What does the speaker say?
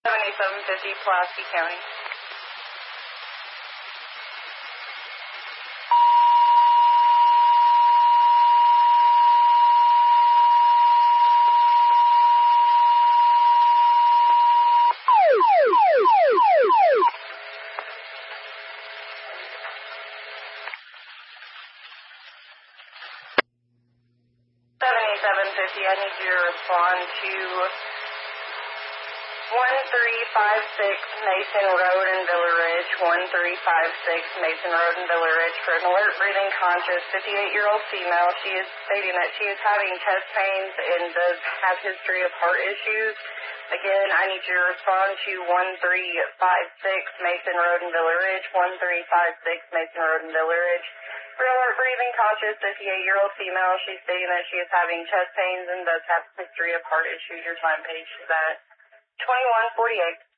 7750 Pulaski County. I need you to respond to 1356 Mason Road in Villa Ridge, 1356 Mason Road in Villa Ridge for an alert, breathing, conscious 58-year-old female. She is stating that she is having chest pains and does have history of heart issues. Again, I need you to respond to 1356 Mason Road in Villa Ridge, 1356 Mason Road in Villa Ridge. For alert, breathing, conscious 58-year-old female. She's stating that she is having chest pains and does have history of heart issues. Your time page is at 21:48.